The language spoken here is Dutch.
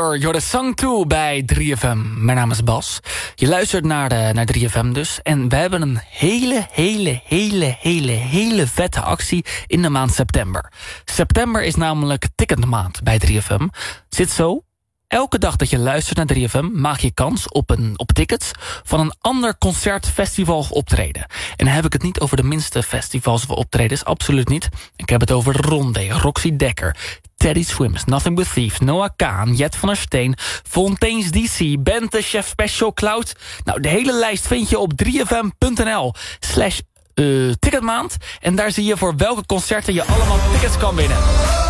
uur, Jorde Sang 2 bij 3FM. Mijn naam is Bas. Je luistert naar 3FM dus. En we hebben een hele vette actie in de maand september. September is namelijk ticketmaand bij 3FM. Zit zo. Elke dag dat je luistert naar 3FM maak je kans op tickets van een ander concert, festival of optreden. En dan heb ik het niet over de minste festivals of optredens, absoluut niet. Ik heb het over Rondé, Roxy Dekker, Teddy Swims, Nothing But Thieves, Noah Kaan, Jet van der Steen, Fontaine's DC, Bente, Chef Special, Cloud. Nou, de hele lijst vind je op 3fm.nl/ticketmaand. En daar zie je voor welke concerten je allemaal tickets kan winnen.